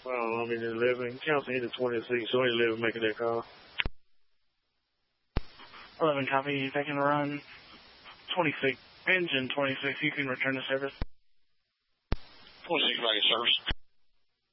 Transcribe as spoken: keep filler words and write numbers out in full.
Well, I mean, eleven. Count into twenty-six, so only eleven making that call. eleven copy, if I can run twenty-six, engine twenty-six, you can return to service. twenty-six, back in service.